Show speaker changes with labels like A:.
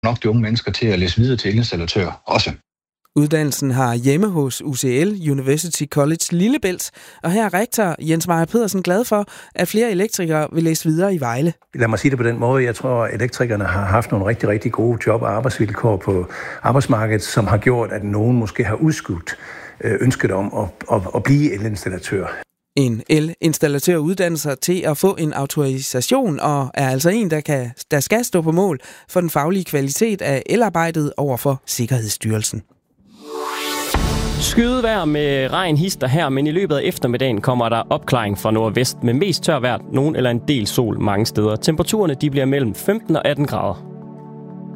A: nok de unge mennesker til at læse videre til elinstallatør også.
B: Uddannelsen har hjemme hos UCL, University College Lillebælt, og her er rektor Jens Meyer Pedersen glad for, at flere elektrikere vil læse videre i Vejle.
C: Lad mig sige det på den måde. Jeg tror, at elektrikerne har haft nogle rigtig, rigtig gode job- og arbejdsvilkår på arbejdsmarkedet, som har gjort, at nogen måske har udskudt ønsket om at blive elinstallatør.
B: En elinstallatør uddanner sig til at få en autorisation og er altså en, der skal stå på mål for den faglige kvalitet af elarbejdet over for Sikkerhedsstyrelsen.
D: Skydevejr med regn hister her, men i løbet af eftermiddagen kommer der opklaring fra nordvest med mest tørvejr, nogen eller en del sol mange steder. Temperaturerne de bliver mellem 15 og 18 grader.